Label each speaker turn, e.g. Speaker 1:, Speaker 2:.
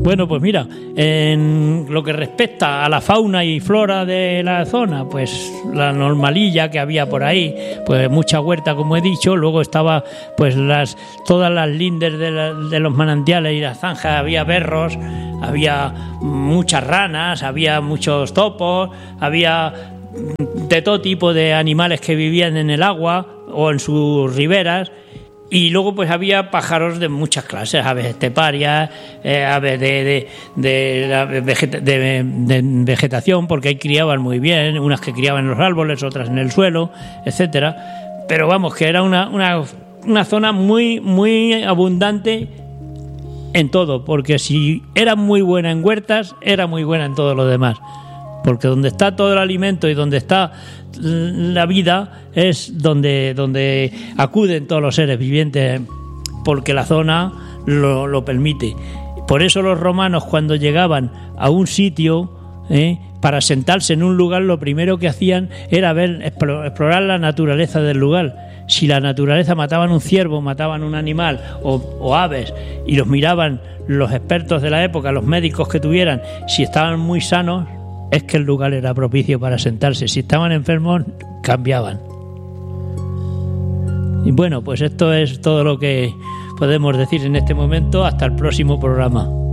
Speaker 1: Bueno, pues mira, en lo que respecta a la fauna y flora de la zona, pues la normalilla que había por ahí, pues mucha huerta, como he dicho. Luego estaba pues todas las lindes de los manantiales y las zanjas, había berros, había muchas ranas, había muchos topos, había de todo tipo de animales que vivían en el agua o en sus riberas. Y luego pues había pájaros de muchas clases, aves esteparias, aves de vegetación, porque ahí criaban muy bien, unas que criaban en los árboles, otras en el suelo, etcétera. Pero vamos, que era una zona muy, muy abundante en todo, porque si era muy buena en huertas, era muy buena en todo lo demás. Porque donde está todo el alimento y donde está la vida es donde acuden todos los seres vivientes, porque la zona lo permite. Por eso los romanos, cuando llegaban a un sitio, para sentarse en un lugar, lo primero que hacían era explorar la naturaleza del lugar. Si la naturaleza, mataban un ciervo, mataban un animal o aves, y los miraban los expertos de la época, los médicos que tuvieran, si estaban muy sanos, es que el lugar era propicio para sentarse. Si estaban enfermos, cambiaban. Y bueno, pues esto es todo lo que podemos decir en este momento. Hasta el próximo programa.